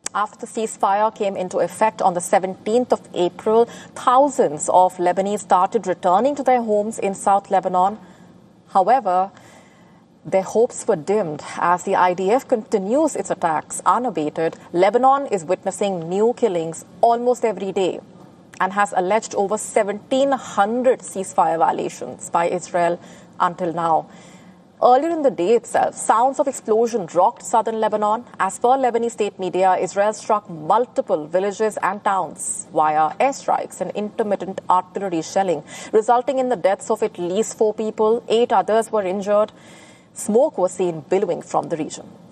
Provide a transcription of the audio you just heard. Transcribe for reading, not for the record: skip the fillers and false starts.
After the ceasefire came into effect on the 17th of April, thousands of Lebanese started returning to their homes in South Lebanon. However, their hopes were dimmed as the IDF continues its attacks unabated. Lebanon is witnessing new killings almost every day and has alleged over 1,700 ceasefire violations by Israel until now. Earlier in the day itself, sounds of explosion rocked southern Lebanon. As per Lebanese state media, Israel struck multiple villages and towns via airstrikes and intermittent artillery shelling, resulting in the deaths of at least 4 people. 8 others were injured. Smoke was seen billowing from the region.